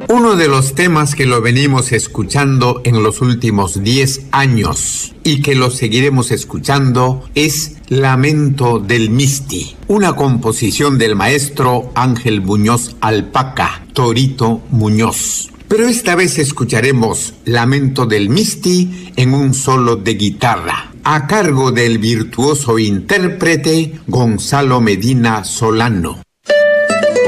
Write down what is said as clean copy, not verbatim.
Uno de los temas que lo venimos escuchando en los últimos 10 años y que lo seguiremos escuchando es Lamento del Misti, una composición del maestro Ángel Muñoz Alpaca, Torito Muñoz. Pero esta vez escucharemos Lamento del Misti en un solo de guitarra, a cargo del virtuoso intérprete Gonzalo Medina Solano.